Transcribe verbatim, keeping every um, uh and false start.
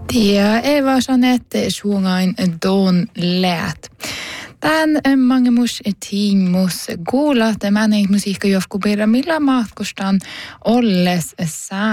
Ja Eva Jeanette sjunger Dawn lät. Tän mange mus tiin mus kuulla, että mä näin musiikka jofku perä millä matkustan olles sää.